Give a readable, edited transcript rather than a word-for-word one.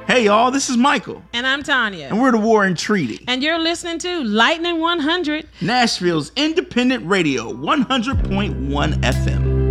Hey y'all, this is Michael. And I'm Tanya. And we're the War and Treaty. And you're listening to Lightning 100. Nashville's independent radio, 100.1 FM.